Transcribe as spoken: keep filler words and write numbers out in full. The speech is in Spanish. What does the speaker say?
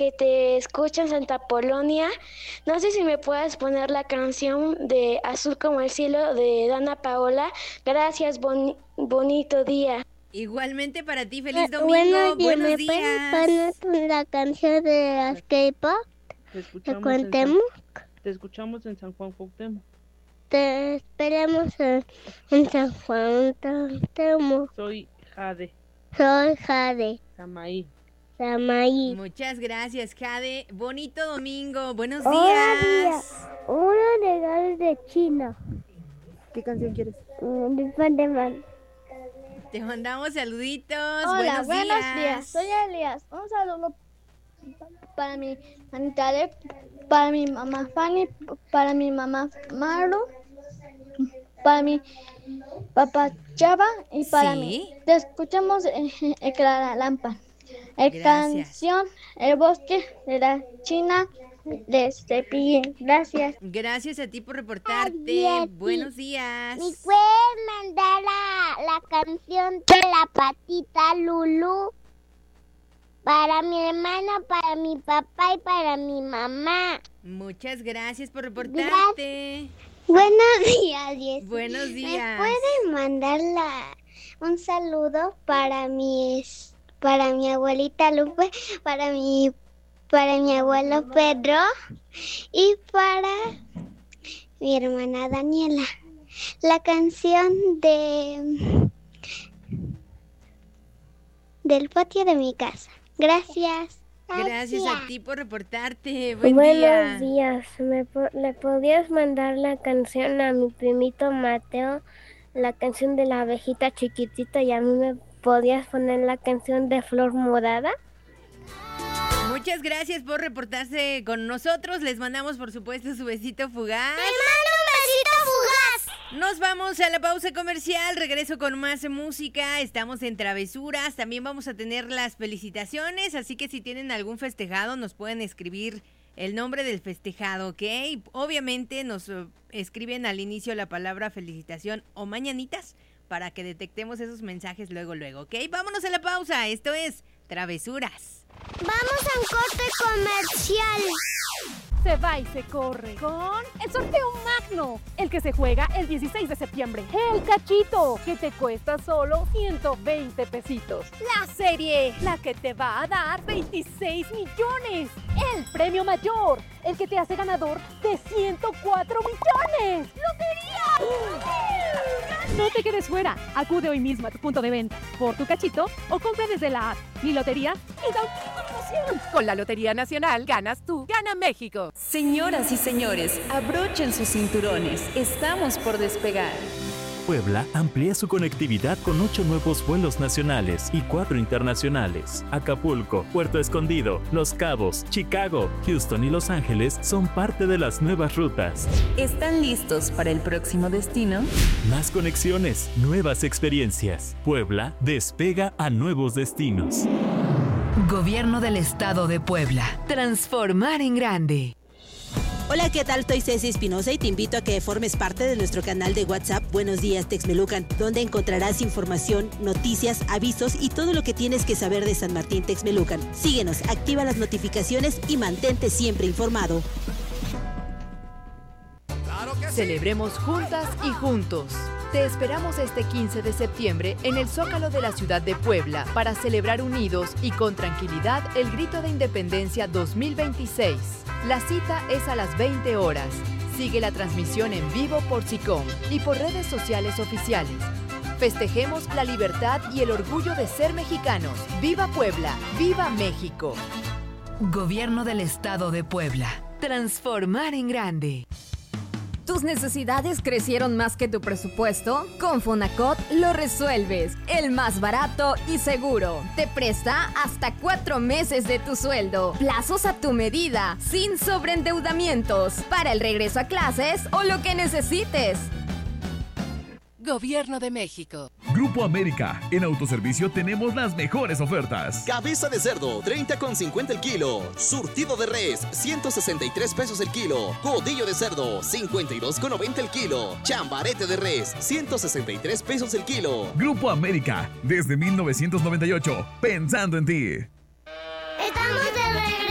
que te escucha en Santa Polonia. No sé si me puedes poner la canción de Azul como el cielo de Dana Paola. Gracias, boni- bonito día. Igualmente para ti, feliz Bu- domingo. Buenos días, Buenos ¿me días. puedes poner la canción de las K-pop? Te ¿Te escuchamos, en San, contemos? te escuchamos en San Juan Cuauhtémoc. Te esperamos en, en San Juan Cuauhtémoc. Soy Jade Soy Jade Samaí. Samaí. Muchas gracias, Jade. Bonito domingo. Buenos Hola, días. Unos regalos de China. ¿Qué canción quieres? Mm, de Spider-Man. Te mandamos saluditos. Hola, buenos, buenos días. días. Soy Elias. Un saludo para mi manita Ale, para mi mamá Fanny, para mi mamá Maru, para mi papá Chava y para ¿Sí? mí. Te escuchamos en, en Clara Lampa. El Gracias. canción El bosque de la China de Cepillín. Gracias. Gracias a ti por reportarte. Adiós. Buenos días. ¿Me puedes mandar la, la canción de la patita Lulú? Para mi hermana, para mi papá y para mi mamá. Muchas gracias por reportarte. Buenos días, Jessy. Buenos ¿Me días. pueden mandar la, un saludo para mis, para mi abuelita Lupe, para mi, para mi abuelo Pedro y para mi hermana Daniela? La canción de del patio de mi casa. Gracias. Gracias a ti por reportarte. Buen Buenos día. días. ¿Me po- ¿Le podrías mandar la canción a mi primito Mateo? La canción de la abejita chiquitita, y a mí me podrías poner la canción de Flor Morada. Muchas gracias por reportarse con nosotros. Les mandamos, por supuesto, su besito fugaz. ¡Te mando un besito fugaz! Nos vamos a la pausa comercial. Regreso con más música. Estamos en Travesuras. También vamos a tener las felicitaciones. Así que si tienen algún festejado, nos pueden escribir el nombre del festejado, ¿ok? Obviamente nos uh, escriben al inicio la palabra felicitación o mañanitas para que detectemos esos mensajes luego, luego, ¿ok? Vámonos a la pausa. Esto es Travesuras. Vamos a un corte comercial. Se va y se corre con el sorteo magno, el que se juega el dieciséis de septiembre. El cachito, que te cuesta solo ciento veinte pesitos. La serie, la que te va a dar veintiséis millones. El premio mayor, el que te hace ganador de ciento cuatro millones. ¡Lotería! No te quedes fuera. Acude hoy mismo a tu punto de venta por tu cachito o compra desde la app Mi Lotería y da una promoción. Con la Lotería Nacional ganas tú, gana México. Señoras y señores, abrochen sus cinturones. Estamos por despegar. Puebla amplía su conectividad con ocho nuevos vuelos nacionales y cuatro internacionales. Acapulco, Puerto Escondido, Los Cabos, Chicago, Houston y Los Ángeles son parte de las nuevas rutas. ¿Están listos para el próximo destino? Más conexiones, nuevas experiencias. Puebla despega a nuevos destinos. Gobierno del Estado de Puebla. Transformar en grande. Hola, ¿qué tal? Soy Ceci Espinosa y te invito a que formes parte de nuestro canal de WhatsApp Buenos Días Texmelucan, donde encontrarás información, noticias, avisos y todo lo que tienes que saber de San Martín Texmelucan. Síguenos, activa las notificaciones y mantente siempre informado. Celebremos juntas y juntos. Te esperamos este quince de septiembre en el Zócalo de la ciudad de Puebla para celebrar unidos y con tranquilidad el Grito de Independencia dos mil veintiséis. La cita es a las veinte horas. Sigue la transmisión en vivo por SICOM y por redes sociales oficiales. Festejemos la libertad y el orgullo de ser mexicanos. ¡Viva Puebla! ¡Viva México! Gobierno del Estado de Puebla. Transformar en grande. ¿Tus necesidades crecieron más que tu presupuesto? Con Fonacot lo resuelves. El más barato y seguro. Te presta hasta cuatro meses de tu sueldo. Plazos a tu medida, sin sobreendeudamientos. Para el regreso a clases o lo que necesites. Gobierno de México. Grupo América. En autoservicio tenemos las mejores ofertas. Cabeza de cerdo, treinta con cincuenta el kilo. Surtido de res, ciento sesenta y tres pesos el kilo. Codillo de cerdo, cincuenta y dos con noventa el kilo. Chambarete de res, ciento sesenta y tres pesos el kilo. Grupo América. Desde mil novecientos noventa y ocho. Pensando en ti.